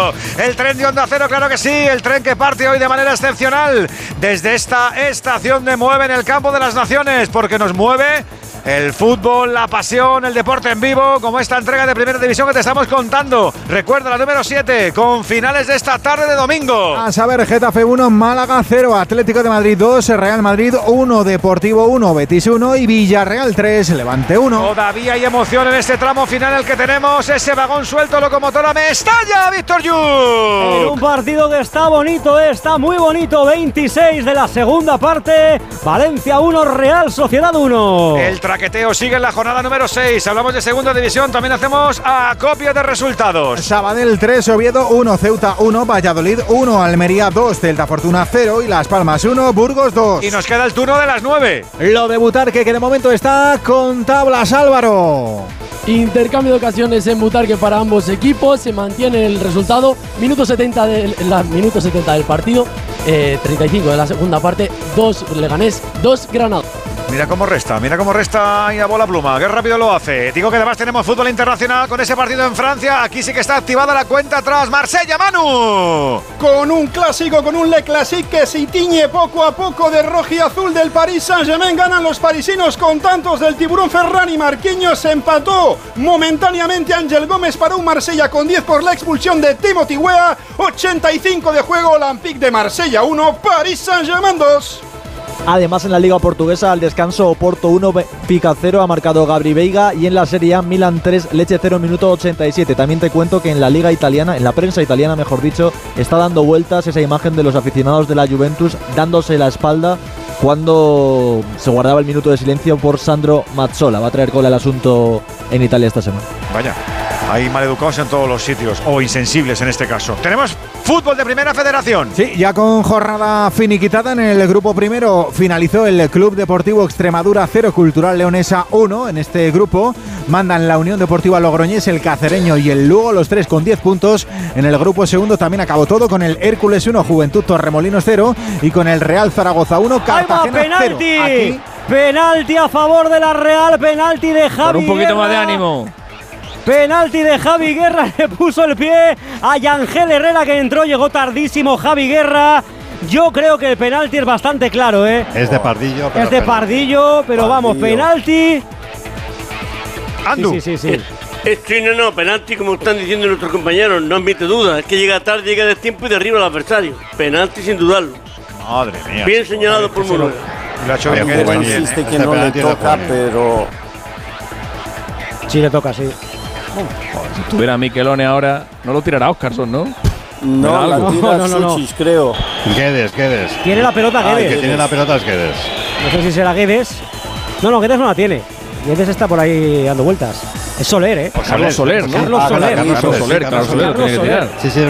Cero. El tren de Onda Cero, claro que sí. El tren que parte hoy de manera excepcional desde esta estación de Mueve en el Campo de las Naciones, porque nos mueve el fútbol, la pasión, el deporte en vivo, como esta entrega de Primera División que te estamos contando. Recuerda la número 7, con finales de esta tarde de domingo. A saber, Getafe 1, Málaga 0, Atlético de Madrid 2, Real Madrid 1, Deportivo 1, Betis 1 y Villarreal 3, Levante 1. Todavía hay emoción en este tramo final el que tenemos. Ese vagón suelto, locomotora Mestalla, Víctor Yu. En un partido que está bonito, está muy bonito. 26 de la segunda parte. Valencia 1, Real Sociedad 1. El traqueteo sigue en la jornada número 6. Hablamos de segunda división, también hacemos acopio de resultados. Sabadell 3, Oviedo 1, Ceuta 1, Valladolid 1, Almería 2, Celta Fortuna 0 y Las Palmas 1, Burgos 2. Y nos queda el turno de las 9. Lo de Butarque, que de momento está con tablas, Álvaro. Intercambio de ocasiones en Butarque para ambos equipos. Se mantiene el resultado. Minuto 70 del partido. 35 de la segunda parte. 2 Leganés, 2 Granada. Mira cómo resta y a bola pluma, qué rápido lo hace. Digo que además tenemos fútbol internacional con ese partido en Francia. Aquí sí que está activada la cuenta atrás. Marsella, Manu. Con un clásico, con un Le Classique que se tiñe poco a poco de rojo y azul del Paris Saint-Germain. Ganan los parisinos con tantos del Tiburón Ferran y Marquinhos. Se empató momentáneamente Ángel Gómez para un Marsella con 10 por la expulsión de Timothy Weah. 85 de juego, Olympique de Marsella 1, Paris Saint-Germain 2. Además, en la Liga Portuguesa, al descanso, Oporto 1, Benfica 0, ha marcado Gabri Veiga, y en la Serie A, Milan 3, Lecce 0, minuto 87. También te cuento que en la Liga Italiana, en la prensa italiana, mejor dicho, está dando vueltas esa imagen de los aficionados de la Juventus dándose la espalda cuando se guardaba el minuto de silencio por Sandro Mazzola. Va a traer cola el asunto en Italia esta semana. Vaya, hay maleducados en todos los sitios, o insensibles en este caso. Tenemos fútbol de Primera Federación. Sí, ya con jornada finiquitada en el grupo primero finalizó el Club Deportivo Extremadura 0, Cultural Leonesa 1. En este grupo mandan la Unión Deportiva Logroñés, el Cacereño y el Lugo, los tres con 10 puntos. En el grupo segundo también acabó todo con el Hércules 1, Juventud Torremolinos 0 y con el Real Zaragoza 1, Cartagena 0. Aquí, penalti a favor de la Real, penalti de Javi. Por un poquito Guerra. Más de ánimo. Penalti de Javi Guerra, le puso el pie a Yangel Herrera, que entró, llegó tardísimo Javi Guerra. Yo creo que el penalti es bastante claro, ¿eh? Es de Pardillo. Es de Pardillo, pero vamos, penalti. Andu. Sí. No, penalti, como están diciendo nuestros compañeros, no admite duda. Es que llega tarde, llega de tiempo y derriba al adversario. Penalti sin dudarlo. Madre mía. Bien señalado por Muro. Lo ha hecho bien. Insiste que no le toca, pero... Sí, le toca, sí. Si tuviera Miquelone ahora, no lo tirará Óscarson, ¿no? No, la tira Suchis, creo. Guedes. Tiene la pelota El Guedes. que tiene la pelota es Guedes. No sé si será Guedes. No, Guedes no la tiene. Guedes está por ahí dando vueltas. Es Soler, ¿eh? Carlos Soler, ¿no? Carlos Soler. Carlos Soler. Sí,